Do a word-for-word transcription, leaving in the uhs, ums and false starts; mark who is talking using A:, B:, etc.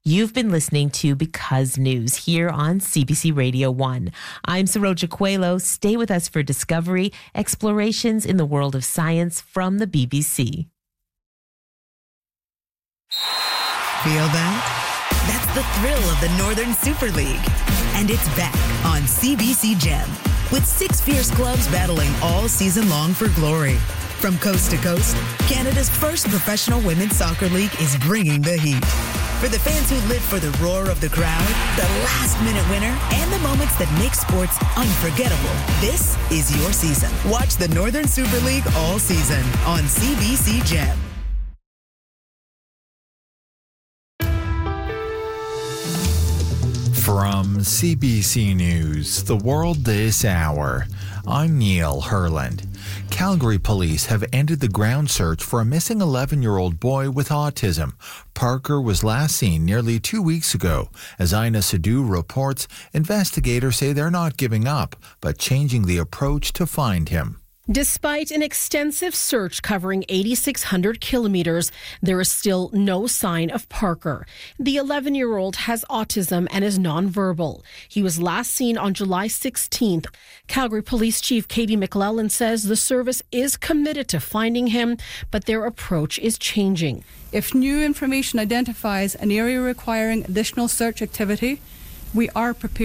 A: You've been listening to Because News here on C B C Radio one. I'm Saroja Coelho. Stay with us for Discovery, explorations in the world of science from the B B C.
B: Feel that? That's the thrill of the Northern Super League. And it's back on C B C Gem with six fierce clubs battling all season long for glory. From coast to coast, Canada's first professional women's soccer league is bringing the heat. For the fans who live for the roar of the crowd, the last-minute winner, and the moments that make sports unforgettable, this is your season. Watch the Northern Super League all season on C B C Gem.
C: From C B C News, The World This Hour, I'm Neil Herland. Calgary police have ended the ground search for a missing eleven-year-old boy with autism. Parker was last seen nearly two weeks ago. As Ina Sadhu reports, investigators say they're not giving up, but changing the approach to find him.
D: Despite an extensive search covering eighty-six hundred kilometers, there is still no sign of Parker. The eleven-year-old has autism and is nonverbal. He was last seen on July sixteenth. Calgary Police Chief Katie McLellan says the service is committed to finding him, but their approach is changing.
E: If new information identifies an area requiring additional search activity, we are prepared